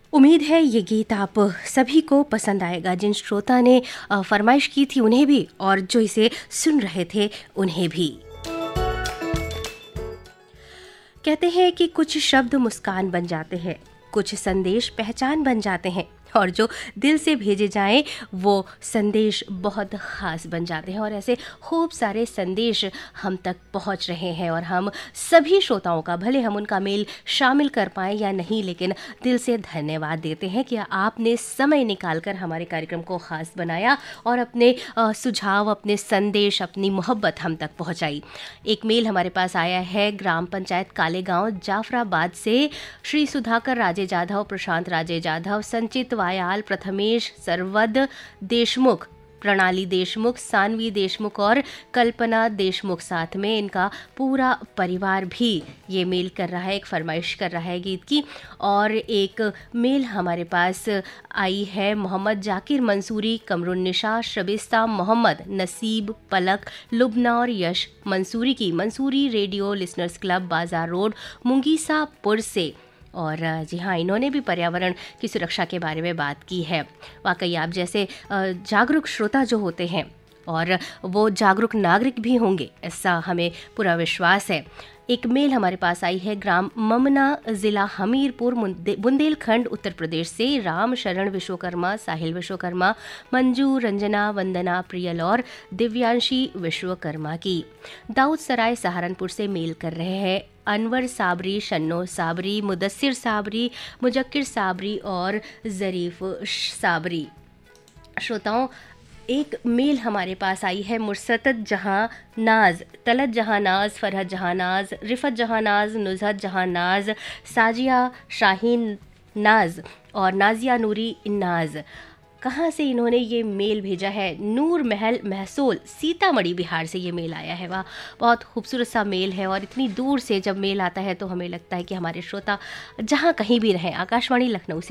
उम्मीद है ये गीत आप सभी को पसंद आएगा। जिन श्रोता ने फरमाइश की थी उन्हें भी, और जो इसे सुन रहे थे उन्हें भी। कहते हैं कि कुछ शब्द मुस्कान बन जाते हैं, कुछ संदेश पहचान बन जाते हैं, और जो दिल से भेजे जाएं वो संदेश बहुत ख़ास बन जाते हैं। और ऐसे खूब सारे संदेश हम तक पहुंच रहे हैं, और हम सभी श्रोताओं का, भले हम उनका मेल शामिल कर पाएँ या नहीं, लेकिन दिल से धन्यवाद देते हैं कि आपने समय निकालकर हमारे कार्यक्रम को ख़ास बनाया और अपने सुझाव, अपने संदेश, अपनी मोहब्बत हम तक पहुंचाई। एक मेल हमारे पास आया है ग्राम पंचायत कालेगांव जाफराबाद से। श्री सुधाकर राजे जाधव, प्रशांत राजे जाधव, संचित वायाल, प्रथमेश सरवद देशमुख, प्रणाली देशमुख, सानवी देशमुख और कल्पना देशमुख, साथ में इनका पूरा परिवार भी ये मेल कर रहा है, एक फरमाइश कर रहा है गीत की। और एक मेल हमारे पास आई है मोहम्मद जाकिर मंसूरी, कमरुन्निशा, शबिस्ता मोहम्मद, नसीब, पलक, लुबना और यश मंसूरी की, मंसूरी रेडियो लिसनर्स क्लब, बाजार रोड, मुंगीसापुर से। और जी हाँ, इन्होंने भी पर्यावरण की सुरक्षा के बारे में बात की है। वाकई आप जैसे जागरूक श्रोता जो होते हैं, और वो जागरूक नागरिक भी होंगे, ऐसा हमें पूरा विश्वास है। एक मेल हमारे पास आई है ग्राम ममना, ज़िला हमीरपुर, बुंदेलखंड, उत्तर प्रदेश से। राम शरण विश्वकर्मा, साहिल विश्वकर्मा, मंजू, रंजना, वंदना, प्रियल और दिव्यांशी विश्वकर्मा की। दाऊद सराय सहारनपुर से मेल कर रहे हैं अनवर साबरी, शन्नो साबरी, मुदस्सिर साबरी, मुजक्किर साबरी और ज़रीफ साबरी। श्रोताओं, एक मेल हमारे पास आई है मुर्सतद जहां नाज, तलत जहां नाज, फरहत जहां नाज, रिफत जहां नाज, नुजहत जहां नाज, साजिया शाहीन नाज और नाजिया नूरी नाज। कहाँ से इन्होंने ये मेल भेजा है? नूर महल महसूल, सीतामढ़ी, बिहार से ये मेल आया है। वाह, बहुत खूबसूरत सा मेल है। और इतनी दूर से जब मेल आता है तो हमें लगता है कि हमारे श्रोता जहाँ कहीं भी रहें, आकाशवाणी लखनऊ से